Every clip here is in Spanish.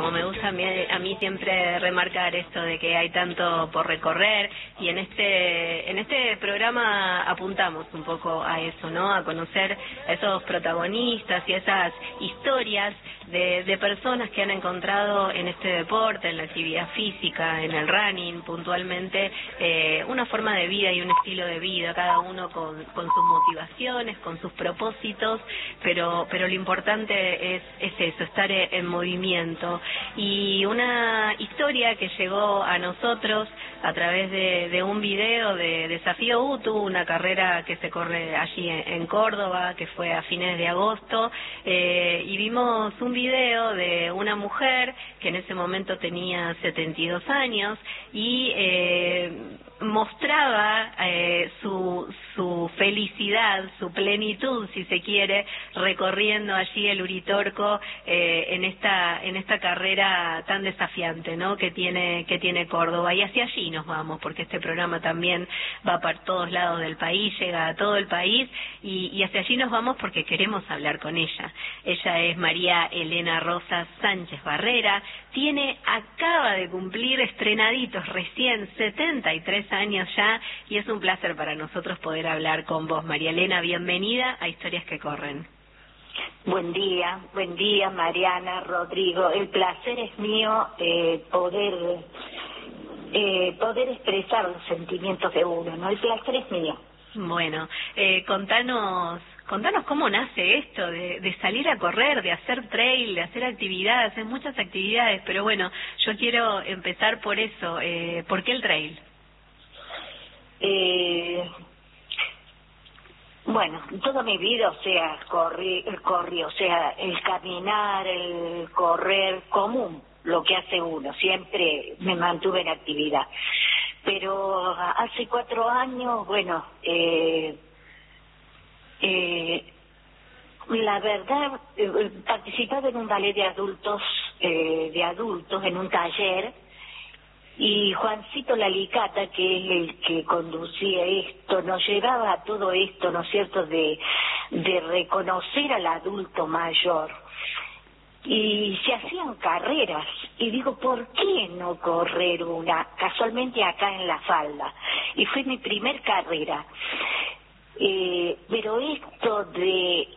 como me gusta a mí siempre remarcar esto de que hay tanto por recorrer, y en este programa apuntamos un poco a eso, ¿no? A conocer a esos protagonistas y esas historias de personas que han encontrado en este deporte, en la actividad física, en el running puntualmente, una forma de vida y un estilo de vida, cada uno con sus motivaciones, con sus propósitos, pero lo importante es eso, estar en movimiento. Y una historia que llegó a nosotros a través de un video de Desafío UTU, una carrera que se corre allí en Córdoba, que fue a fines de agosto, y vimos un video de una mujer que en ese momento tenía 72 años y mostraba su felicidad, su plenitud, si se quiere, recorriendo allí el Uritorco en esta carrera tan desafiante, ¿no? que tiene Córdoba. Y hacia allí nos vamos, porque este programa también va para todos lados del país, llega a todo el país, y hacia allí nos vamos porque queremos hablar con ella. Ella es María Elena Rosa Sánchez Barrera, acaba de cumplir, estrenaditos recién, 73 años ya, y es un placer para nosotros poder hablar con vos, María Elena. Bienvenida a Historias que Corren. Buen día, Mariana, Rodrigo. El placer es mío poder expresar los sentimientos de uno, ¿no? El placer es mío. Bueno, contanos cómo nace esto de salir a correr, de hacer trail, de hacer actividades, hacer muchas actividades, pero bueno, yo quiero empezar por eso. ¿Por qué el trail? Bueno, toda mi vida, o sea, corrí, o sea, el caminar, el correr común, lo que hace uno, siempre me mantuve en actividad. Pero hace 4 años, bueno, la verdad, participaba en un ballet de adultos, en un taller, y Juancito Lalicata, que es el que conducía esto, nos llevaba a todo esto, ¿no es cierto?, de reconocer al adulto mayor. Y se hacían carreras, y digo, ¿por qué no correr una? Casualmente acá en La Falda, y fue mi primer carrera. Pero esto de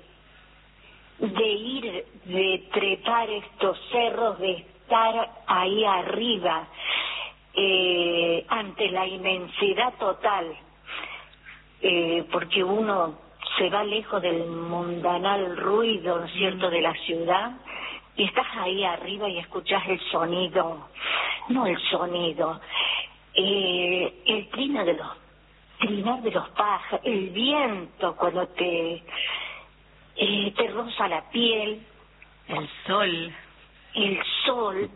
ir, de trepar estos cerros, de estar ahí arriba, ante la inmensidad total, porque uno se va lejos del mundanal ruido, ¿no es cierto?, de la ciudad, y estás ahí arriba y escuchas el sonido, no el sonido, el trinar de los pájaros, el viento cuando te roza la piel, el sol,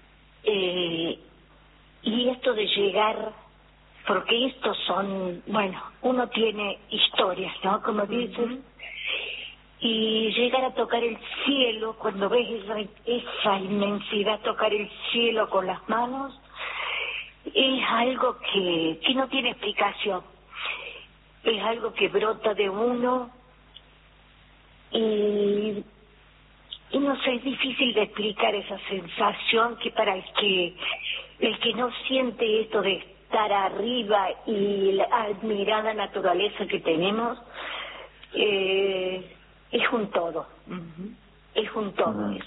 y esto de llegar, porque estos son, bueno, uno tiene historias, ¿no?, como dicen, y llegar a tocar el cielo, cuando ves esa inmensidad, tocar el cielo con las manos, es algo que no tiene explicación, es algo que brota de uno, y no sé, es difícil de explicar esa sensación que para el que no siente esto de estar arriba y la admirada naturaleza que tenemos, es un todo, es un todo eso.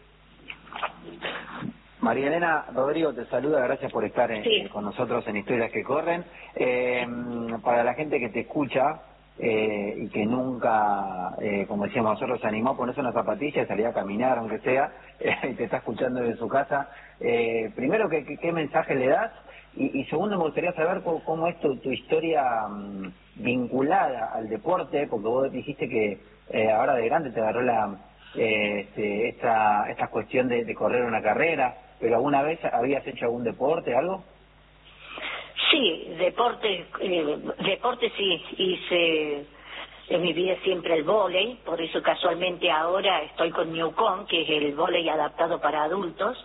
María Elena, Rodrigo te saluda, gracias por estar con nosotros en Historias que Corren. Para la gente que te escucha y que nunca, como decíamos nosotros, se animó a ponerse una zapatilla y salir a caminar, aunque sea, y te está escuchando desde su casa, primero, ¿qué mensaje le das? Y segundo, me gustaría saber cómo es tu historia vinculada al deporte, porque vos dijiste que ahora de grande te agarró esta cuestión de correr una carrera, pero ¿alguna vez habías hecho algún deporte, algo? Sí, deporte sí, hice en mi vida siempre el vóley, por eso casualmente ahora estoy con Newcom, que es el vóley adaptado para adultos.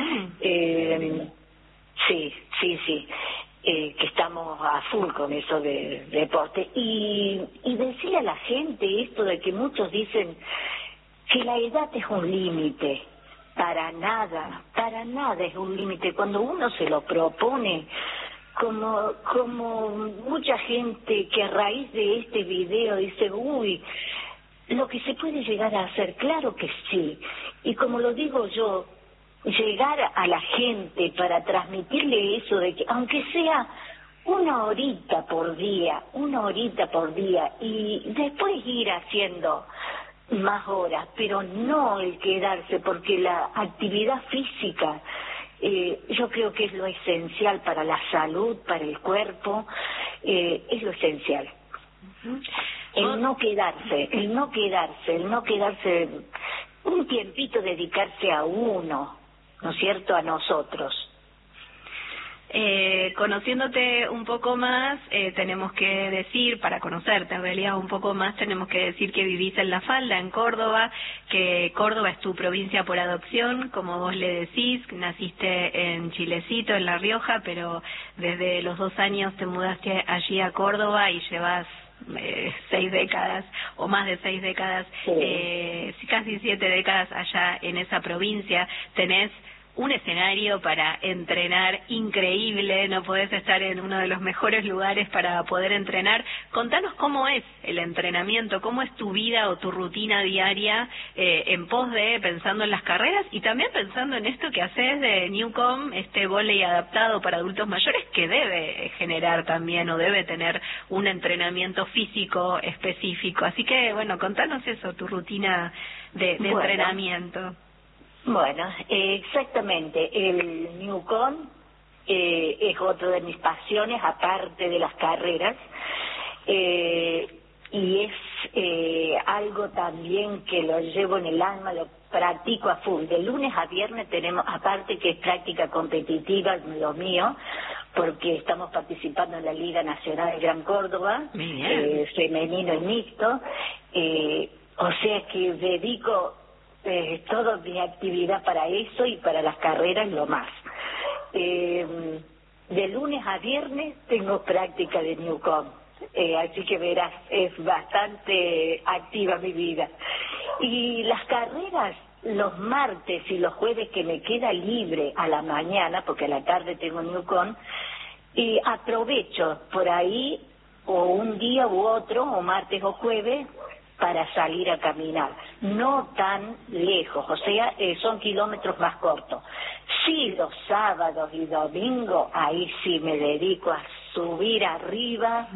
Sí, que estamos a full con eso de deporte. Y decirle a la gente esto de que muchos dicen que la edad es un límite para nada es un límite. Cuando uno se lo propone, como mucha gente que a raíz de este video dice, uy, lo que se puede llegar a hacer, claro que sí. Y como lo digo yo, llegar a la gente para transmitirle eso de que, aunque sea una horita por día, y después ir haciendo más horas, pero no el quedarse, porque la actividad física yo creo que es lo esencial para la salud, para el cuerpo, es lo esencial. El no quedarse, un tiempito dedicarse a uno, ¿no es cierto?, a nosotros. Conociéndote un poco más, tenemos que decir, para conocerte en realidad un poco más, tenemos que decir que vivís en La Falda, en Córdoba, que Córdoba es tu provincia por adopción, como vos le decís, naciste en Chilecito, en La Rioja, pero desde los 2 años te mudaste allí a Córdoba y llevas 6 décadas o más de 6 décadas, casi 7 décadas allá en esa provincia. Tenés un escenario para entrenar increíble, no podés estar en uno de los mejores lugares para poder entrenar. Contanos cómo es el entrenamiento, cómo es tu vida o tu rutina diaria en pos de, pensando en las carreras y también pensando en esto que haces de Newcom, este vóley adaptado para adultos mayores, que debe generar también o debe tener un entrenamiento físico específico. Así que, bueno, contanos eso, tu rutina de entrenamiento. Bueno, exactamente. El Newcom es otro de mis pasiones, aparte de las carreras, y es algo también que lo llevo en el alma, lo practico a full. De lunes a viernes tenemos, aparte que es práctica competitiva, lo mío, porque estamos participando en la Liga Nacional de Gran Córdoba, femenino y mixto, o sea que dedico toda mi actividad para eso y para las carreras lo más. De lunes a viernes tengo práctica de Newcom, así que verás, es bastante activa mi vida. Y las carreras, los martes y los jueves que me queda libre a la mañana, porque a la tarde tengo Newcom, y aprovecho por ahí o un día u otro, o martes o jueves, para salir a caminar, no tan lejos, o sea, son kilómetros más cortos. Sí, los sábados y domingos, ahí sí me dedico a subir arriba,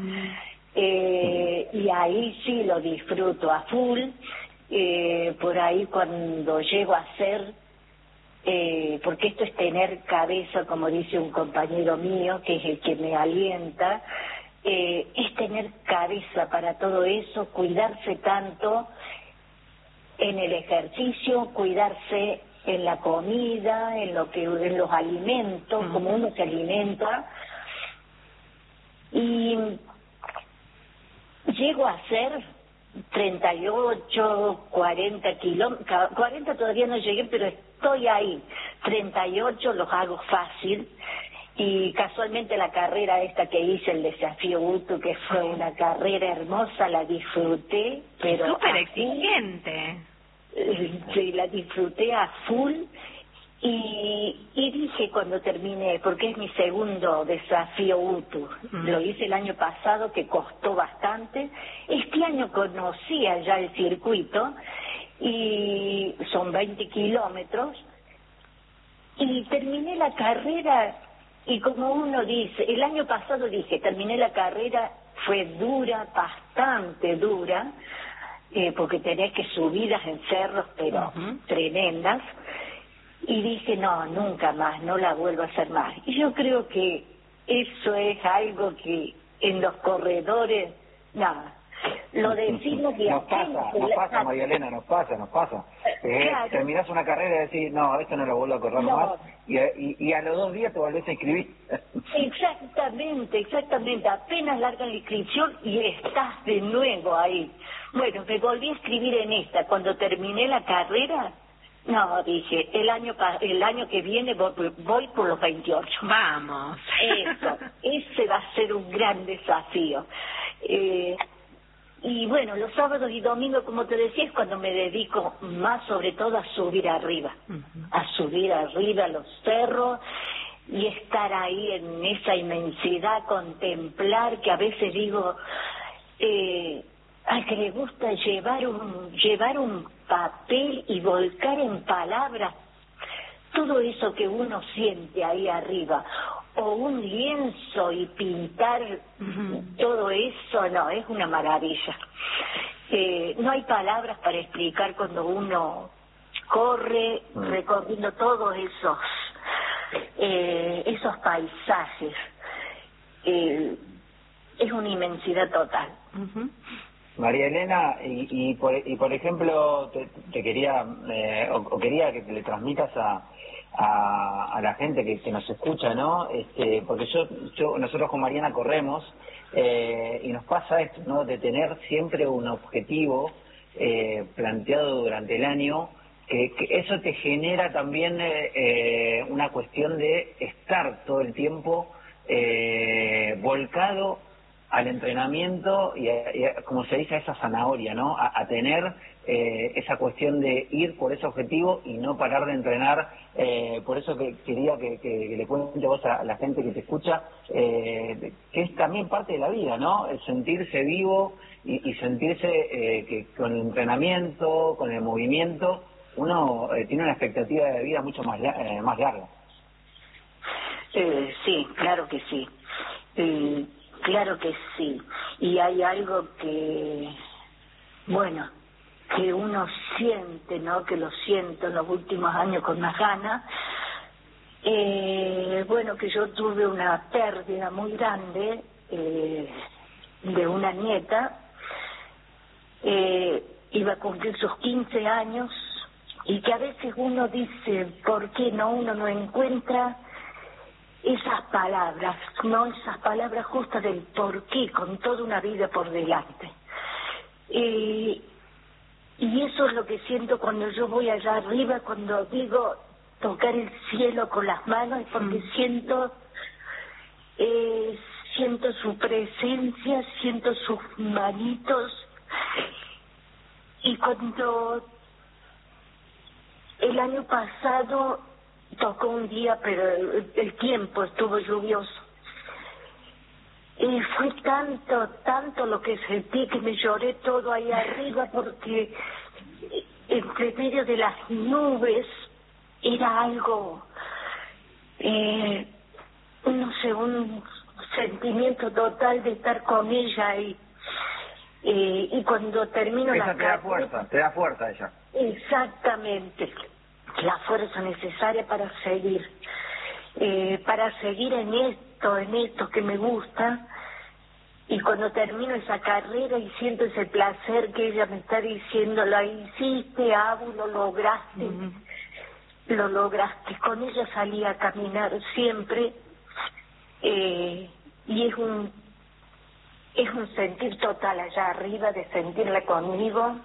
y ahí sí lo disfruto a full. Por ahí cuando llego a hacer, porque esto es tener cabeza, como dice un compañero mío, que es el que me alienta, es tener cabeza para todo eso, cuidarse tanto en el ejercicio, cuidarse en la comida, en los alimentos, como uno se alimenta. Y llego a hacer 38, 40 kilómetros, 40 todavía no llegué, pero estoy ahí. 38 los hago fácil. Y casualmente la carrera esta que hice, el desafío UTU, que fue una carrera hermosa, la disfruté, pero súper exigente. Sí, la disfruté a full y dije cuando terminé, porque es mi segundo desafío UTU, lo hice el año pasado, que costó bastante. Este año conocía ya el circuito y son 20 kilómetros y terminé la carrera. Y como uno dice, el año pasado dije, terminé la carrera, fue dura, bastante dura, porque tenés que subidas en cerros, pero tremendas, y dije, no, nunca más, no la vuelvo a hacer más. Y yo creo que eso es algo que en los corredores, nada, lo decimos y nos pasa, María Elena, nos pasa. Claro. Terminás una carrera y decís, no, esto no lo vuelvo a correr más, y a los 2 días te volvés a inscribir. Exactamente, apenas largan la inscripción y estás de nuevo ahí. Bueno, me volví a escribir en esta, cuando terminé la carrera, no, dije, el año que viene voy por los 28. Vamos. Ese va a ser un gran desafío. Y bueno, los sábados y domingos, como te decía, es cuando me dedico más sobre todo a subir arriba, a subir arriba a los cerros y estar ahí en esa inmensidad, contemplar, que a veces digo, al que le gusta llevar un papel y volcar en palabras todo eso que uno siente ahí arriba, o un lienzo y pintar todo eso, no, es una maravilla. No hay palabras para explicar cuando uno corre recorriendo todos esos paisajes. Es una inmensidad total. María Elena, y por ejemplo, te quería, o quería que le transmitas a la gente que nos escucha, ¿no? Porque nosotros con Mariana corremos, y nos pasa esto, ¿no? De tener siempre un objetivo planteado durante el año, que eso te genera también una cuestión de estar todo el tiempo volcado al entrenamiento y como se dice, a esa zanahoria, ¿no? A tener esa cuestión de ir por ese objetivo y no parar de entrenar. Por eso que quería que le cuente vos a la gente que te escucha, que es también parte de la vida, ¿no? El sentirse vivo y sentirse que con el entrenamiento, con el movimiento, uno tiene una expectativa de vida mucho más larga. Sí, claro que sí. Claro que sí. Y hay algo que, bueno, que uno siente, ¿no? Que lo siento en los últimos años con más ganas. Bueno, que yo tuve una pérdida muy grande de una nieta. Iba a cumplir sus 15 años y que a veces uno dice, ¿por qué no? Uno no encuentra esas palabras, no esas palabras justas del por qué, con toda una vida por delante. Y eso es lo que siento cuando yo voy allá arriba, cuando digo tocar el cielo con las manos, es porque siento su presencia, siento sus manitos. Y cuando el año pasado tocó un día, pero el tiempo estuvo lluvioso. Y fue tanto lo que sentí que me lloré todo ahí arriba, porque entre medio de las nubes era algo, no sé, un sentimiento total de estar con ella y cuando termino esa la carrera... te da fuerza ella. Exactamente. La fuerza necesaria para seguir en esto que me gusta, y cuando termino esa carrera y siento ese placer que ella me está diciendo, la hiciste, Abu, lo lograste, con ella salí a caminar siempre, y es un sentir total allá arriba, de sentirla conmigo,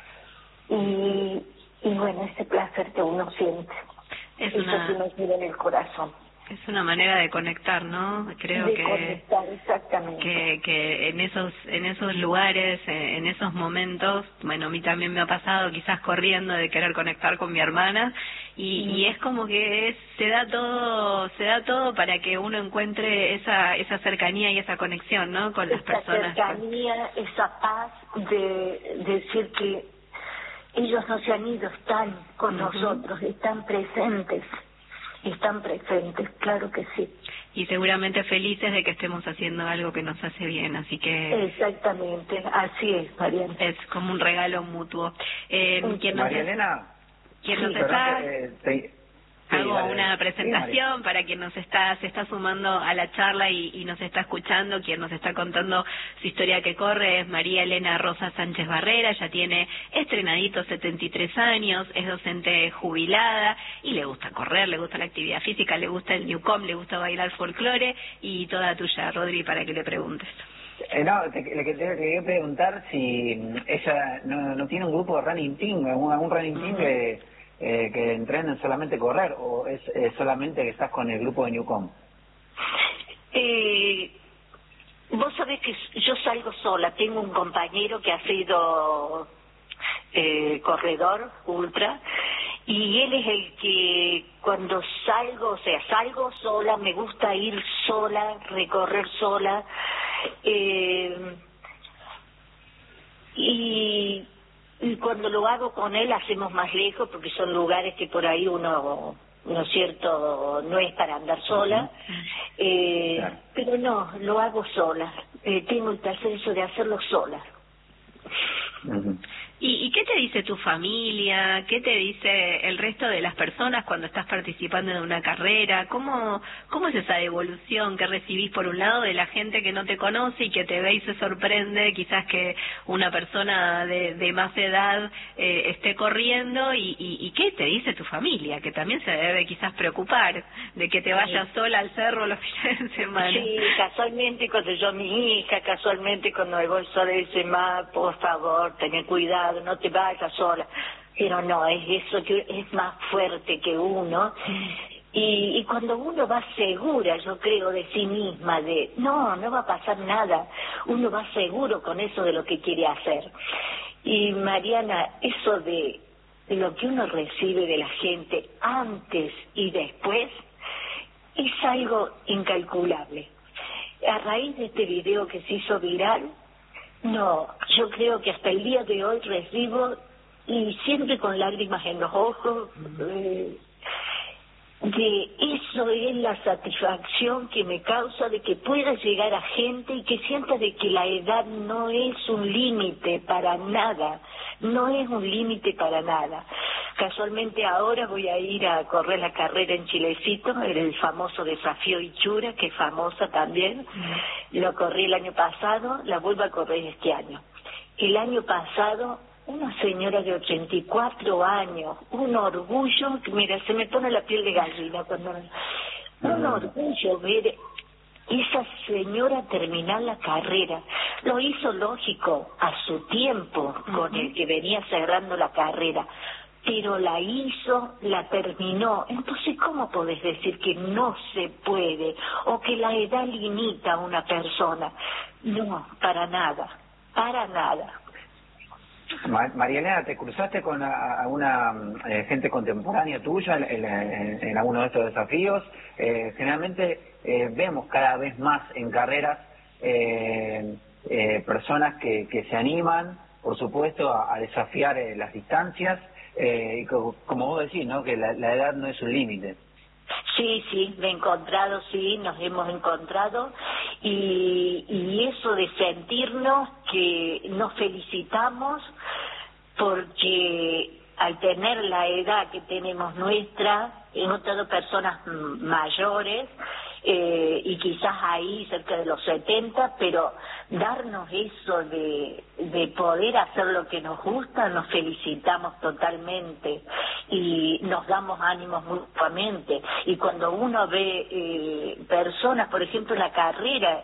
y bueno, ese placer que uno siente, eso que uno tiene en el corazón. Es una manera de conectar, ¿no? Creo de conectar, exactamente. Que en esos lugares, en esos momentos, bueno, a mí también me ha pasado, quizás corriendo, de querer conectar con mi hermana, y es como que se da todo para que uno encuentre esa cercanía y esa conexión, ¿no? Con las personas. Esa cercanía, esa paz de decir que ellos no se han ido, están con nosotros, están presentes, claro que sí. Y seguramente felices de que estemos haciendo algo que nos hace bien, así que... Exactamente, así es, Mariana. Es como un regalo mutuo. María Elena, ¿quién nos está? Hago una presentación para quien se está sumando a la charla y nos está escuchando. Quien nos está contando su historia que corre es María Elena Rosa Sánchez Barrera. Ella tiene estrenadito 73 años, es docente jubilada y le gusta correr, le gusta la actividad física, le gusta el Newcom, le gusta bailar folclore, y toda tuya, Rodri, para que le preguntes. Le quería preguntar si ella no tiene un grupo de running team, algún running team que entrenen solamente correr, o es solamente que estás con el grupo de Newcom. Vos sabés que yo salgo sola, tengo un compañero que ha sido corredor ultra, y él es el que cuando salgo, o sea, salgo sola, me gusta ir sola, recorrer sola, y cuando lo hago con él hacemos más lejos, porque son lugares que por ahí uno, ¿no es cierto?, no es para andar sola, claro. Pero no, lo hago sola, tengo el placer eso de hacerlo sola. ¿Y qué te dice tu familia? ¿Qué te dice el resto de las personas cuando estás participando en una carrera? ¿Cómo es esa devolución que recibís, por un lado, de la gente que no te conoce y que te ve y se sorprende quizás que una persona de más edad esté corriendo? ¿Y qué te dice tu familia? Que también se debe quizás preocupar de que te vayas sola al cerro los fines de semana. Sí, casualmente cuando yo, mi hija, casualmente cuando me voy sola, dice, ma, por favor, ten cuidado, no te vayas sola. Pero no, es eso que es más fuerte que uno. Y cuando uno va segura, yo creo, de sí misma, de no va a pasar nada, uno va seguro con eso de lo que quiere hacer. Y Mariana, eso de lo que uno recibe de la gente antes y después es algo incalculable. A raíz de este video que se hizo viral, no, yo creo que hasta el día de hoy recibo, y siempre con lágrimas en los ojos, de eso es la satisfacción que me causa de que pueda llegar a gente y que sienta de que la edad no es un límite para nada, no es un límite para nada. Casualmente ahora voy a ir a correr la carrera en Chilecito, el famoso desafío Ichura, que es famosa también. Lo corrí el año pasado, la vuelvo a correr este año. El año pasado, una señora de 84 años, un orgullo, mira, se me pone la piel de gallina cuando... Un orgullo ver esa señora terminar la carrera. Lo hizo lógico a su tiempo, con el que venía cerrando la carrera, pero la hizo, la terminó. Entonces, ¿cómo podés decir que no se puede o que la edad limita a una persona? No, para nada, para nada. María Elena, ¿te cruzaste con alguna gente contemporánea tuya en alguno de estos desafíos? Generalmente vemos cada vez más en carreras personas que se animan, por supuesto, a desafiar las distancias, y como vos decís, ¿no?, que la edad no es un límite. Sí, me he encontrado, sí, nos hemos encontrado, y eso de sentirnos que nos felicitamos porque al tener la edad que tenemos nuestra, hemos tenido personas mayores, y quizás ahí cerca de los 70, pero darnos eso de poder hacer lo que nos gusta, nos felicitamos totalmente y nos damos ánimos mutuamente. Y cuando uno ve personas, por ejemplo, en la carrera,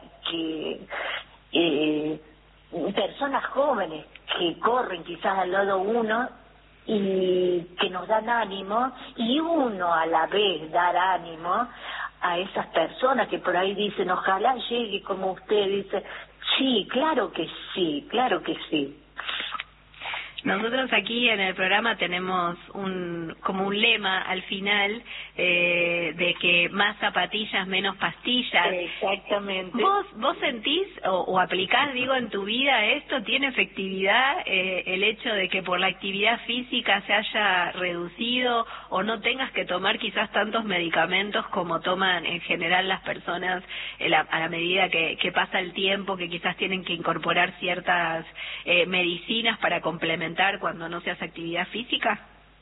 que personas jóvenes que corren quizás al lado uno y que nos dan ánimo, y uno a la vez dar ánimo a esas personas que por ahí dicen, ojalá llegue como usted, dice, sí, claro que sí, claro que sí. Nosotros aquí en el programa tenemos como un lema al final, de que más zapatillas, menos pastillas. Exactamente. ¿Vos sentís o aplicás, digo, en tu vida esto? ¿Tiene efectividad el hecho de que por la actividad física se haya reducido o no tengas que tomar quizás tantos medicamentos como toman en general las personas a la medida que pasa el tiempo, que quizás tienen que incorporar ciertas medicinas para complementar cuando no se hace actividad física?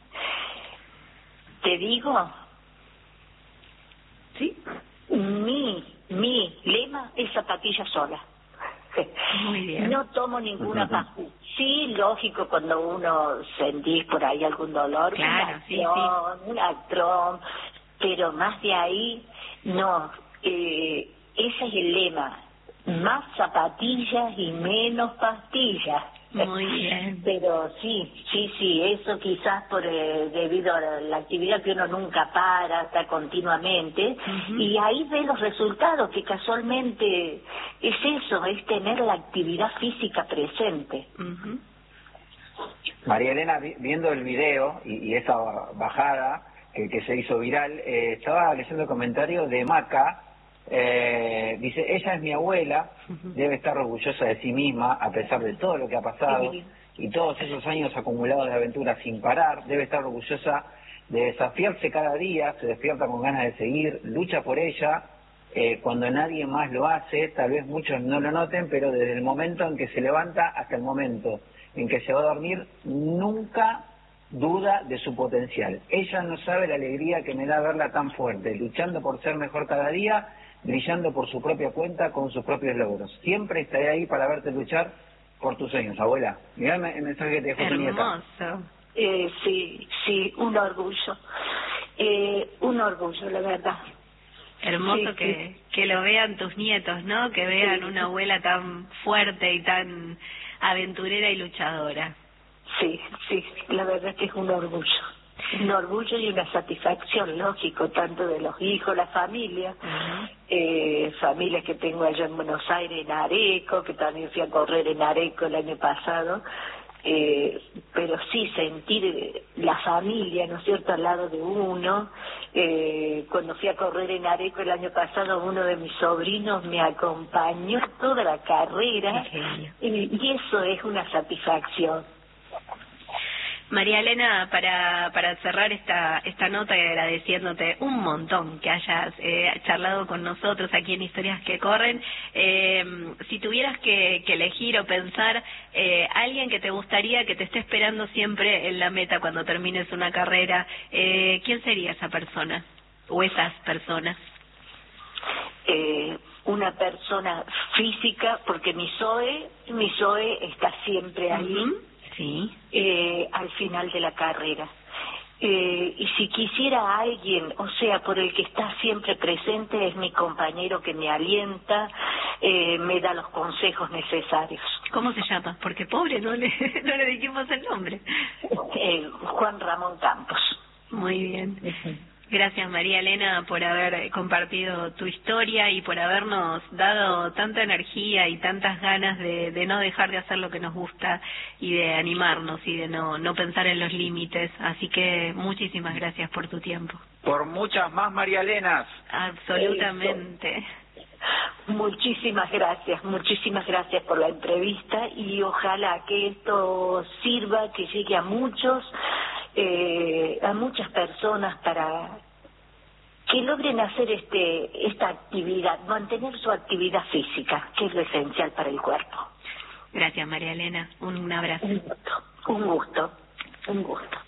Te digo, ¿sí? Mi lema es zapatilla sola. Muy bien. No tomo ninguna pastilla. Sí, lógico, cuando uno sentís por ahí algún dolor, claro, un Actron, pero más de ahí, no. Ese es el lema. Más zapatillas y menos pastillas. Muy bien. Pero sí, eso quizás por debido a la actividad que uno nunca para, está continuamente, y ahí ve los resultados, que casualmente es eso, es tener la actividad física presente. María Elena, viendo el video y esa bajada que se hizo viral, estaba leyendo el comentario de Maca. Dice, ella es mi abuela, debe estar orgullosa de sí misma a pesar de todo lo que ha pasado y todos esos años acumulados de aventuras sin parar, debe estar orgullosa de desafiarse cada día, se despierta con ganas de seguir, lucha por ella cuando nadie más lo hace, tal vez muchos no lo noten, pero desde el momento en que se levanta hasta el momento en que se va a dormir, nunca duda de su potencial. Ella no sabe la alegría que me da verla tan fuerte, luchando por ser mejor cada día, brillando por su propia cuenta con sus propios logros. Siempre estaré ahí para verte luchar por tus sueños, abuela. Mirá el mensaje que te dejó tu nieta. Hermoso. Sí, un orgullo, la verdad. Hermoso que lo vean tus nietos, ¿no? Que vean una abuela tan fuerte y tan aventurera y luchadora. Sí, la verdad es que es un orgullo y una satisfacción, lógico, tanto de los hijos, la familia, familias que tengo allá en Buenos Aires, en Areco, que también fui a correr en Areco el año pasado, pero sí sentir la familia, ¿no es cierto?, al lado de uno. Cuando fui a correr en Areco el año pasado, uno de mis sobrinos me acompañó toda la carrera, y eso es una satisfacción. María Elena, para cerrar esta nota y agradeciéndote un montón que hayas charlado con nosotros aquí en Historias que Corren, si tuvieras que elegir o pensar alguien que te gustaría que te esté esperando siempre en la meta cuando termines una carrera, ¿quién sería esa persona o esas personas? Una persona física, porque mi Zoe está siempre ahí. Sí. Al final de la carrera. Y si quisiera a alguien, o sea, por el que está siempre presente, es mi compañero que me alienta, me da los consejos necesarios. ¿Cómo se llama? Porque pobre, no le dijimos el nombre. Juan Ramón Campos. Muy bien. Gracias, María Elena, por haber compartido tu historia y por habernos dado tanta energía y tantas ganas de no dejar de hacer lo que nos gusta y de animarnos y de no pensar en los límites. Así que muchísimas gracias por tu tiempo. Por muchas más María Elenas. Absolutamente. Muchísimas gracias por la entrevista y ojalá que esto sirva, que llegue a muchas personas para que logren hacer esta actividad, mantener su actividad física, que es lo esencial para el cuerpo. Gracias, María Elena. Un abrazo. Un gusto.